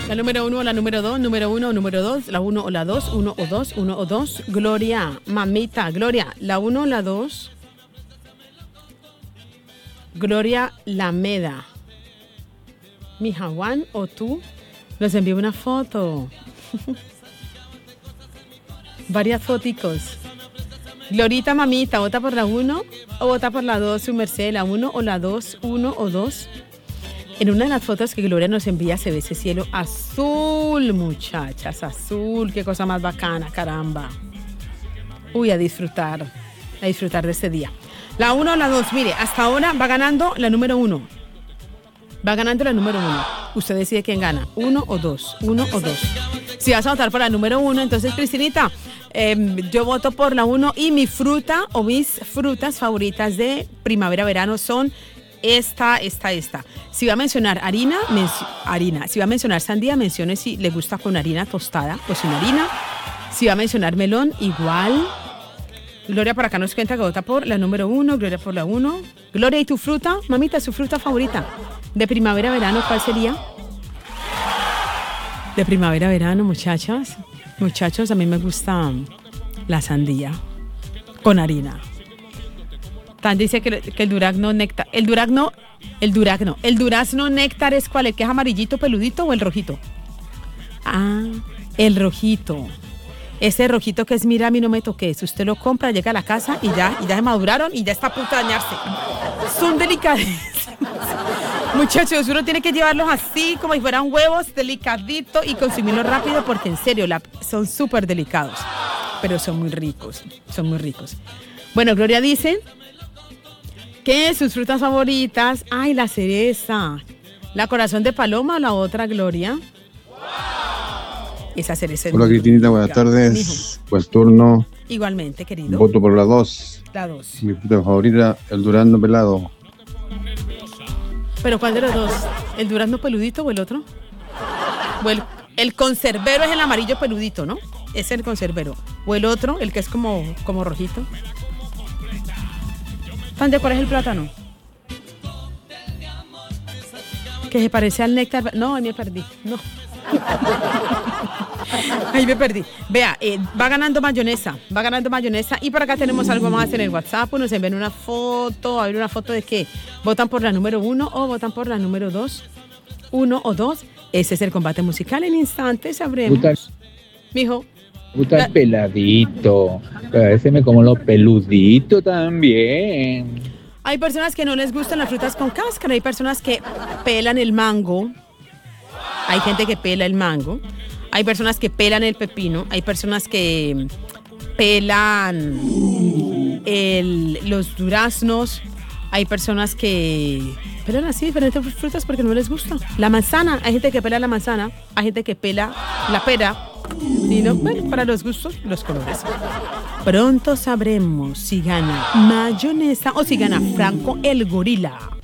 La número 1 o la número 2, número 1 o número 2, la 1 o la 2, 1 o 2, 1 o 2. Gloria, mamita, Gloria, la 1 o la 2. Gloria Lameda. Mi Juan o tú nos envió una foto. Varias foticos. Glorita, mamita, ¿vota por la 1 o vota por la 2, su merced? La 1 o la 2, 1 o 2. En una de las fotos que Gloria nos envía se ve ese cielo azul, muchachas, azul. Qué cosa más bacana, caramba. Uy, a disfrutar de este día. La 1 o la 2, mire, hasta ahora va ganando la número 1. Va ganando la número 1. Usted decide quién gana, 1 o 2, 1 o 2. Si vas a votar por la número 1, entonces, Cristinita, yo voto por la 1 y mi fruta o mis frutas favoritas de primavera-verano son esta. Si va a mencionar harina. Si va a mencionar sandía, mencione si le gusta con harina tostada o sin harina. Si va a mencionar melón, igual. Gloria por acá nos cuenta que vota por la número 1, Gloria por la 1. Gloria, ¿y tu fruta? Mamita, ¿su fruta favorita? De primavera-verano, ¿cuál sería? De primavera-verano, muchachas. Muchachos, a mí me gusta la sandía con harina. Tan dice que el durazno néctar. El durazno néctar es ¿cuál? ¿El que es amarillito, peludito o el rojito? Ah, el rojito. Ese rojito que es, mira, a mí no me toques. Usted lo compra, llega a la casa y ya se maduraron y ya está a punto de dañarse. Son delicadísimos. Muchachos, uno tiene que llevarlos así como si fueran huevos, delicadito y consumirlos rápido porque en serio son súper delicados. Pero son muy ricos. Bueno, Gloria dice que sus frutas favoritas, ay, la cereza, la corazón de paloma o la otra, Gloria. Esa cereza. Hola, Cristinita, buenas tardes. Buen turno. Igualmente, querido. Voto por la 2. La 2. Mi fruta favorita, el durazno pelado. ¿Pero cuál de los dos? ¿El durazno peludito o el otro? O el conservero es el amarillo peludito, ¿no? Es el conservero. O el otro, el que es como rojito. ¿De cuál es el plátano? Que se parece al néctar. No, ahí me perdí. No. Ahí me perdí. Vea, va ganando mayonesa. Y por acá tenemos algo más en el WhatsApp. Nos envían una foto. A ver, ¿una foto de qué? ¿Votan por la número 1 o votan por la número 2? 1 o 2. Ese es el combate musical. En instantes sabremos. Mijo. Gusta el peladito. Pero a veces me como los peluditos también. Hay personas que no les gustan las frutas con cáscara. Hay personas que pelan el mango. Hay gente que pela el mango. Hay personas que pelan el pepino. Hay personas que pelan los duraznos. Hay personas que pelan así diferentes frutas porque no les gusta. La manzana. Hay gente que pela la manzana. Hay gente que pela la pera. Y no, bueno, para los gustos, los colores. Pronto sabremos si gana mayonesa o si gana Franco el gorila.